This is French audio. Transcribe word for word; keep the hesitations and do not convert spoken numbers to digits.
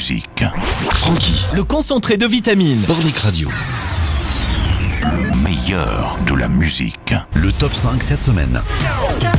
musique. Francky, Le concentré de vitamines. Pornic Radio. Le meilleur de la musique. Le top cinq cette semaine.